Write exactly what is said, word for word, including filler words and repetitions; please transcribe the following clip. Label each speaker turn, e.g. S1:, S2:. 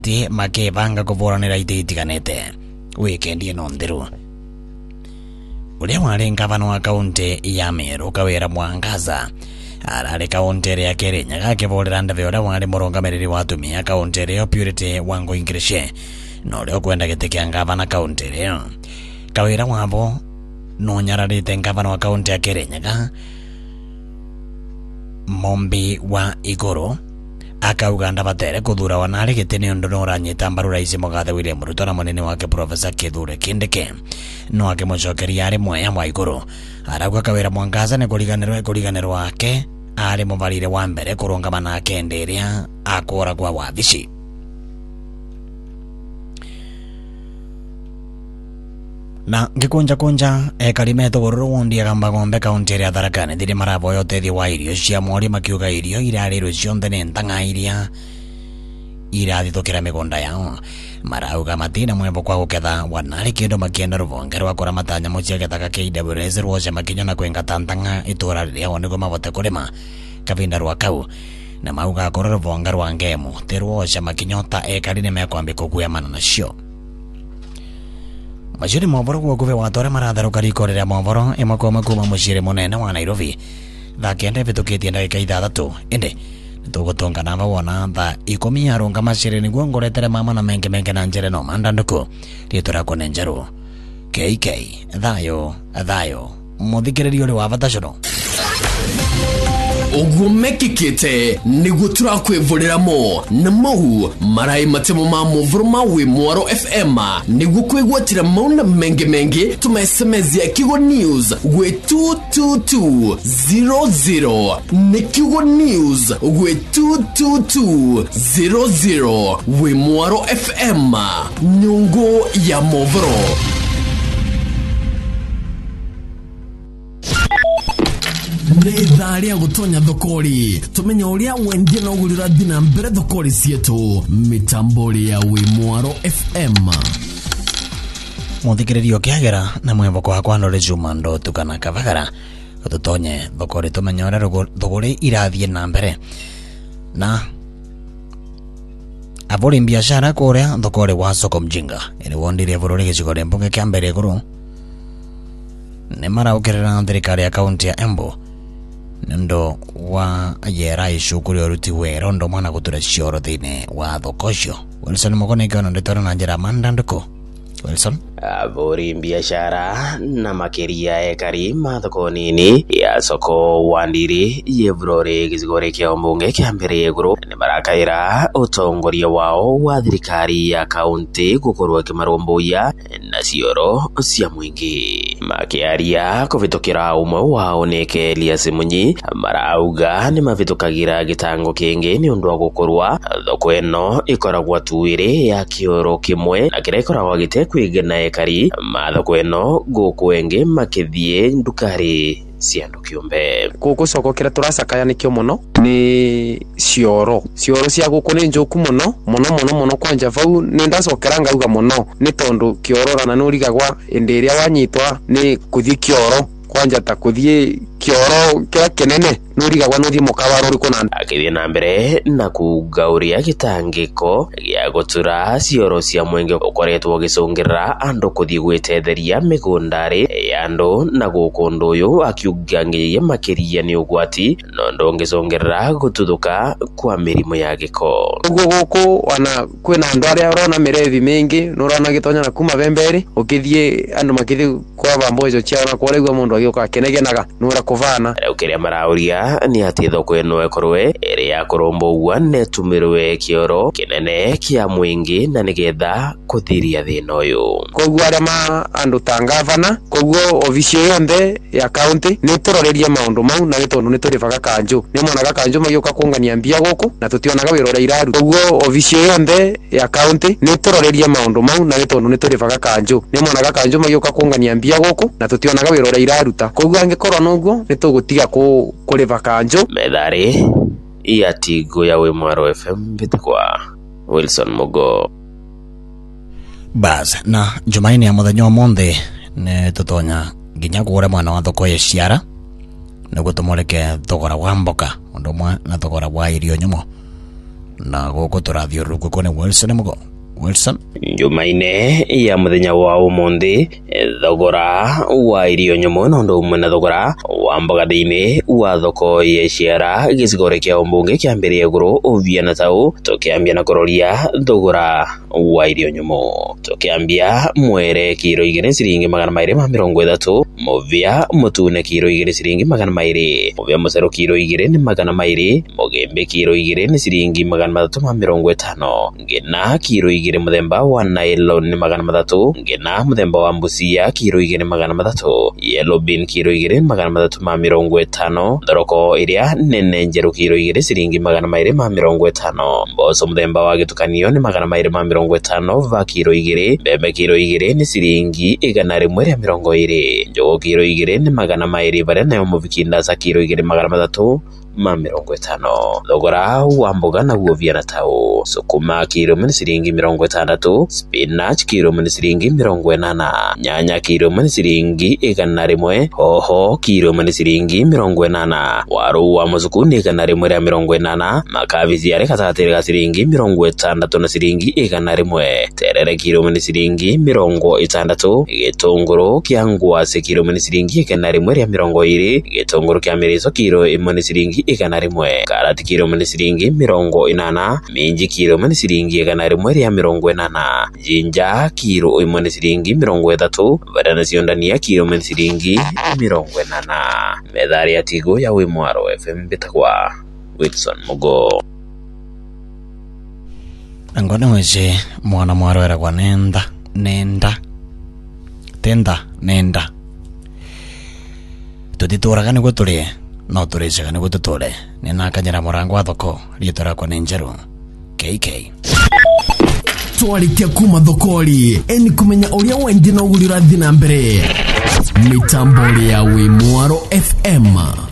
S1: ti makebanga kuburanira ite itiganete weekend ino ntheru. Uria wari ngavana wa kaunti ya Meru Kawira Mwangaza arari kaunti ya Kirinyaga akiburira ndave uria wari murungamiriri wa atumia kaunti rio Purity Wangui Ngirishe no rio kwenda giti kia ngavana kaunti rio. Kawira wabo no nyararite ngavana wa kaunti ya Kirinyaga Mombi wa Iguru akauga ndabatere kuthura wanari gitini undu no ranyita mbaru raisi Mugathe William Ruto na munene wake Professor Kithure Kindiki no akimucokeria ari mwaya wa Iguru aragwa Kawira Mwangaza ni kuriganirwa kuriganirwa wake ari mubarire wa mbere kurungamana nake ndiria akora kwa wabici. Na ngikunja kunja ekarimeto gororo wondi agamba gombe kaunti ya Tharaka Nithi thiri marabo yote thi wa irio cia mori makiuga irio irariro cionthe ne ntanga iria irathitokera migunda yao marauga matina mwembo kwa guketha wanari kindu makienda ruvonge rwa kura matanya mucia gethaka K W S rwoce makinya na kwenga tantanga itura riria wonigo mabote kurima kavinda rwa kau na mauga akora ruvonge rwa ngemu tirwoce makinyota ekari ne mekwambi kuguemana nacio. Majuri moboro gwokuve watore maratharuka rikorera moboro imakoma kuma mucire munene wa Nairobi thakende vitukitie ndagika ithathatu indi nitugutunga nava wona tha ikumi arunga macire niguo ngoretere mama na menge menge na njere no mandanduku ritura kone njeru K K thayo thayo muthikiririo ri wa batacono
S2: Oguo mekikite niguo turakwivuriramo na mau marai matemo ma muvuru ma wi Mwaro F M niguo kwigwatira mauna menge menge tuma S M S ya Kigo News gwe two two two zero zero ne Kigo News gwe two two two zero zero wi Mwaro F M nyungu ya muvuru. Nethari ya gutonya thokori tumenya uria wendie no gurira dina mbere thokori cietu mitambori ya wi Mwaro F M
S1: muthikiririo kiagera na mwembo kwa kwano ri Juma ndo tukana kavagara tutonye thokori tumenya uria thogori irathie na mbere na abori biashara kuria thokori wa soko mjinga iri wondire bururi gicigore mbunge kia mbere guru ne maraukerera thirikari ya kaunti ya Embu ndo wa yera ishukuri oruti wero ndo mwana gutura cioro thine wa thokosho. Wilson Mogone kana ndetara na njira mandanduko. Wilson
S3: abori biashara na makeria ekari mathoko nini ya soko wandiri yevrore gizigore kia mbunge kia mbere yeguru ni marakaira utongoria wao wa thirikari ya kaunti gukorwa kimaromboya na cioro cia mwingi makiaria kuvitokera umwe wao neke Elias Munyi marauga ni mavitokagira gitango kingi ni undu wa gukorwa thoko eno ikoragwa tuire ya kioro kimwe na kira ikoragwa gite kwigena ekari mathoko eno gukwenge makithie ndukari ciandu kiumbe
S4: guku soko kira turacakaya nikio muno ni cioro cioro cia guku ni njuku muno muno muno muno kwanja vau ni ndacokera ngauga muno ni tondu kiorora na urigagwa indi iria wanyitwa ni kuthie kioro kwanja ta kuthie kioro kia kenene nurigagwa nuthie mukawaro uri kuna
S3: akithie na mbere na kugauria gitangiko gia gutura cioro cia mwenge ukoretwo gicungirira andu kuthie gwetetheria migundari ya andu na gukundu uyu akiugangiye makiria ni ugwati no ndongicungirira gututhuka kwa mirimo ya giko
S4: guku wana kwina andu aria urona mirethi mingi nurona gitonya na kuma bemberi ukithie andu makithie kwa bambojo cia na kwaregwa mundu agioka kenegenaga nura kuvana
S3: ukiria marauria ni ati thoko eno ekorwe iri ya kurombowa netumirwe kioro kinene kia mwingi na nigetha kuthiria thina uyu
S4: koguo aria ma andu tangavana koguo ofisi yonde ya county ni turoreria maundu mau na gitondu ni turivaga kanju ni monaga kanju magioka kungania mbia guku na tutionaga wiro ria iraru koguo ofisi yonde ya county ni turoreria maundu mau na gitondu ni turivaga kanju ni monaga kanju magioka kungania mbia guku na tutionaga wiro ria iraruta koguo angikorwa nuguo ni tugutiga ku kuriva kanju
S3: medari ya tigo ya wi Mwaro F M bitikwa Wilson Mogo
S1: bas na Jumaine ya muthenya monde ne tutonya ginya kugura mwana wa thoko ya ciara niguo tumureke thogora wa mboka undu mwa na thogora wa irio nyumo na goko turathiuruku kone Wilson Mugo. Wilson
S3: Jumaine ya muthenya wa umuthi thogora wa irio nyomo na ndo umwe na thogora wa mboga thiini wa thoko ya ciara gicigore kia umbunge kiambirie iguru uviana tau tukiambia na kuroria thogora wa irio nyomo tukiambia mwere kiro igiri ciringi magana mairi ma mirongo ithatu muvia mutune kiro igiri ciringi magana mairi muvia mucero kiro igiri ni magana mairi mugembe kiro igiri ni ciringi magana mathatu ma mirongo itano ngina kiro igiri muthemba wa nylon ni magana mathatu ngina muthemba wa mbusia kiro igiri magana mathatu yellow bean kiro igiri magana mathatu ma mirongo itano thoroko iria nene njeru kiro igiri ciringi magana mairi ma mirongo itano mboco muthemba wa gitukanio ni magana mairi ma mirongo itano va kiro igiri mbembe kiro igiri ni ciringi igana rimwe ria mirongo iri njogo kiro igiri ni magana mairi varia nayo muvikinda sa kiro igiri magana mathatu ma mirongo itano thogora wa mboga na guoviana tau sukuma kiro ni ciringi mirongo itandatu spinach kiro ni ciringi mirongo inana nyanya kiro ni ciringi igana rimwe hoho kiro ni ciringi mirongo inana waru wa muzuku ni igana rimwe ria mirongo inana makavizi ari katatiri ga ciringi mirongo itandatu na ciringi igana rimwe terere kiro ni ciringi mirongo itandatu gitunguru kia ngwase kiro ni ciringi igana rimwe ria mirongo iri gitunguru kia mirizo kiro imwe ni ciringi igana rimwe karati kiro ni ciringi mirongo inana minji kiro ni ciringi igana rimwe ria mirongo inana jinja kiro imwe ni ciringi mirongo ithatu vadana ciondania kiro ni ciringi mirongo inana methari ya tigo ya Wimwaro F M bitagwa Wilson Mugo
S1: angone weje mwana mwaro era kwa nenda nenda tenda nenda tutituraga niguo turie no turecega niguo tutule nina kanyera murango wa thoko rietara kwa nenjeru K K
S2: twarikia kuma thokori eni kumenya uria wendi no gurira thina mbere mitambo ya Wimwaro F M.